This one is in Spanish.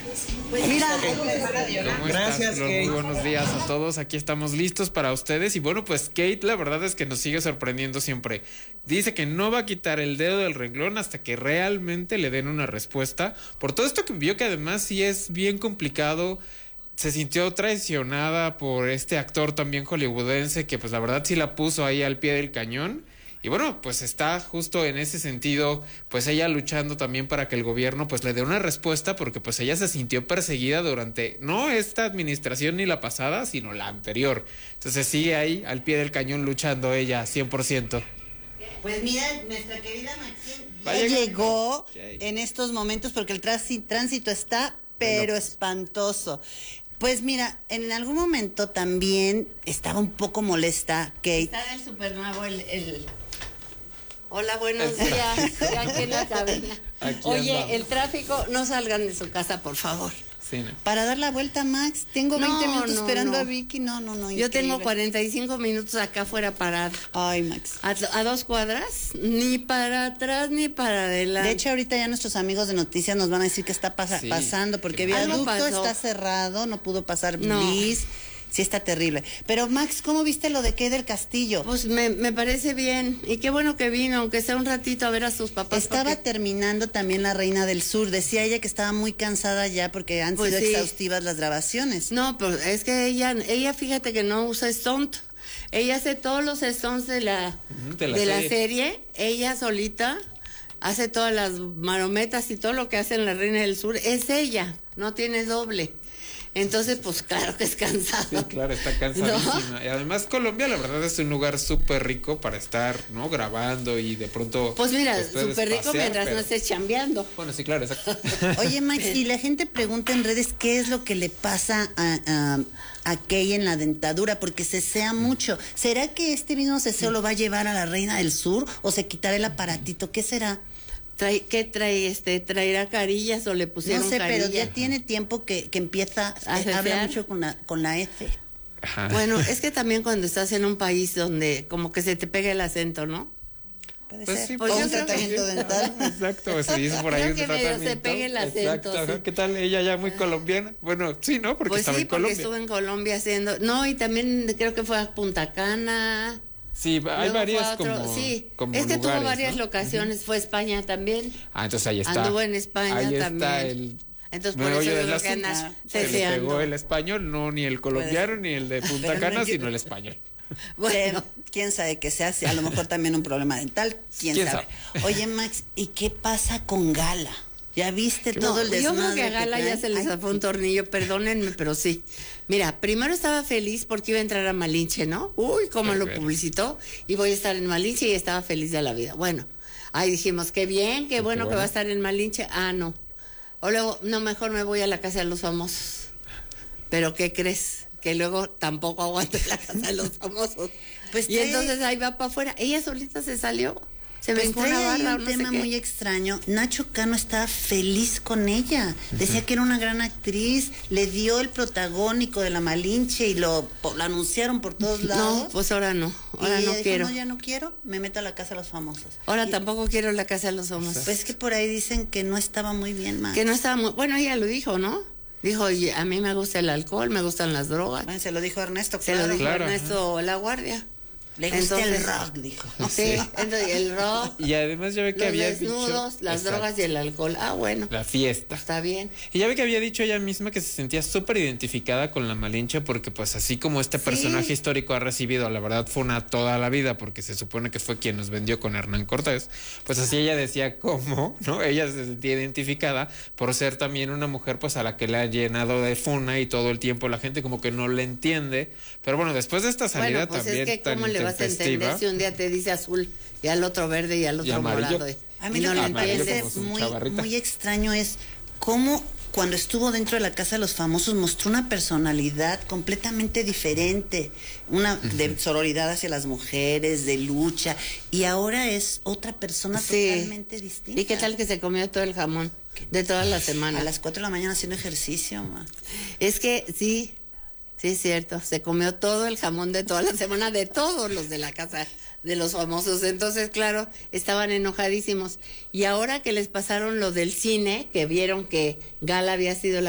Pues mira, ¿Cómo Gracias, estás, Flor? Kate. Muy buenos días a todos. Aquí estamos listos para ustedes. Y bueno, pues Kate, la verdad es que nos sigue sorprendiendo siempre. Dice que no va a quitar el dedo del renglón hasta que realmente le den una respuesta. Por todo esto que vio, que además sí es bien complicado. Se sintió traicionada por este actor también hollywoodense que pues la verdad sí la puso ahí al pie del cañón. Y bueno, pues está justo en ese sentido, pues ella luchando también para que el gobierno pues le dé una respuesta, porque pues ella se sintió perseguida durante, no esta administración ni la pasada, sino la anterior. Entonces sigue ahí al pie del cañón luchando ella 100%. pues mira, nuestra querida Maxine Va ya llegando. llegó Ok. en estos momentos porque el tránsito está, pero espantoso. Pues mira, en algún momento también estaba un poco molesta Kate. Está del supernuevo Hola, buenos días. Ya aquí en la cabina. Aquí Oye, andamos. el tráfico, no salgan de su casa, por favor. Sí, ¿no? Para dar la vuelta, Max, tengo 20 No, minutos no, esperando no. a Vicky. No, Yo tengo increíble. 45 minutos acá afuera parada. Ay, Max. A 2 cuadras, ni para atrás ni para adelante. De hecho, ahorita ya nuestros amigos de noticias nos van a decir qué está Sí. pasando, porque Algo Viaducto pasó. está cerrado, no pudo pasar No. Bliss. Sí está terrible. Pero, Max, ¿cómo viste lo de Kate del Castillo? Pues me parece bien. Y qué bueno que vino, aunque sea un ratito a ver a sus papás. Estaba porque- terminando también La Reina del Sur. Decía ella que estaba muy cansada ya porque han Pues sido sí. exhaustivas las grabaciones. No, pero es que ella fíjate que no usa stunt. Ella hace todos los stunts de la de la serie. serie. Ella solita hace todas las marometas y todo lo que hace en La Reina del Sur. Es ella, no tiene doble. Entonces, pues claro que es cansado. Sí, claro, está cansadísima. Y además Colombia, la verdad, es un lugar súper rico para estar, ¿no? Grabando y de pronto... Pues mira, puedes súper rico pasear, mientras pero- no estés chambeando. Bueno, sí, claro, exacto. Oye, Max, y la gente pregunta en redes qué es lo que le pasa a Kay en la dentadura, porque cesea mucho. ¿Será que este mismo ceseo lo va a llevar a La Reina del Sur o se quitará el aparatito? ¿Qué será? ¿Qué trae? ¿Traerá carillas o le pusieron No sé, carilla? pero ya tiene tiempo que empieza, ¿A habla cecear? mucho con la F. Ajá. Bueno, es que también cuando estás en un país donde como que se te pega el acento, ¿no? Puede Pues ser. sí, O pues un yo creo que- tratamiento dental. Exacto, se dice por ahí Creo un que medio se tratamiento. pegue el acento, Exacto, ajá. sí. ¿Qué tal? Ella ya muy colombiana. Bueno, sí, ¿no? Porque Pues estaba sí, en porque Colombia. estuve en Colombia haciendo... No, y también creo que fue a Punta Cana. Sí, hay luego fue varias a otro- como, Sí, como es que tuvo lugares, varias ¿no? locaciones. Fue a España también. Ah, entonces ahí está. Anduvo en España ahí también. Está el... Entonces, por eso meollo yo del creo que asunto. andas Se le ceceando. pegó el español, no ni el colombiano ni el de Punta Pero Cana, no, yo- sino el español. Bueno, Quién sabe que sea, a lo mejor también un problema dental, quién ¿Quién sabe. Oye, Max, ¿y qué pasa con Gala? ¿Ya viste todo no, el yo desmadre? creo que a Gala ya trae? se le Ay, zafó un tornillo, perdónenme, pero sí. Mira, primero estaba feliz porque iba a entrar a Malinche, ¿no? Uy, cómo lo Perfecto. publicitó. Y voy a estar en Malinche y estaba feliz de la vida. Bueno, ahí dijimos, qué bien, qué bueno que va a estar en Malinche. Ah, no. O luego, no, mejor me voy a la casa de los famosos. Pero ¿qué crees? Que luego tampoco aguanto la casa de los famosos. Pues Y trae- entonces ahí va para afuera. Ella solita se salió. Se Pues brincó trae una ahí barra, un no sé tema qué. muy extraño. Nacho Cano estaba feliz con ella. Decía que era una gran actriz, le dio el protagónico de La Malinche y lo anunciaron por todos lados. No, pues ahora no. Ahora y no ella dijo, quiero. no, ya no quiero, me meto a la casa de los famosos. Ahora Y- tampoco quiero la casa de los famosos. Pues que por ahí dicen que no estaba muy bien, Max. Que no estaba muy... Bueno, ella lo dijo, ¿no? Dijo, "Oye, a mí me gusta el alcohol, me gustan las drogas". Bueno, se lo dijo Ernesto, Se claro. lo dijo Claro, Ernesto La Guardia. Le gusta el Entonces- rock, dijo. Sí, entonces el rock, Y además ya ve que los había desnudos, dicho... las Exacto, drogas y el alcohol. Ah, bueno, la fiesta. está bien. Y ya ve que había dicho ella misma que se sentía súper identificada con la Malinche porque pues así como este Sí. personaje histórico ha recibido, la verdad fue una toda la vida porque se supone que fue quien nos vendió con Hernán Cortés, pues así ella decía cómo, ¿no? Ella se sentía identificada por ser también una mujer pues a la que le ha llenado de funa y todo el tiempo la gente como que no le entiende, pero bueno, después de esta salida Bueno, pues también es que tan cómo le vas a entender intempestiva, si un día te dice azul y al otro verde y al otro amarillo. morado. A mí Y lo no que lo me amarillo parece como su muy, chavarrita. muy extraño es cómo cuando estuvo dentro de la Casa de los Famosos mostró una personalidad completamente diferente, una de sororidad hacia las mujeres, de lucha, y ahora es otra persona Sí. totalmente distinta. ¿Y qué tal que se comió todo el jamón de toda la semana? A las 4 de la mañana haciendo ejercicio, ma. Es que sí, sí es cierto, se comió todo el jamón de toda la semana de todos los de la casa de los famosos. Entonces, claro, estaban enojadísimos. Y ahora que les pasaron lo del cine, que vieron que Gala había sido la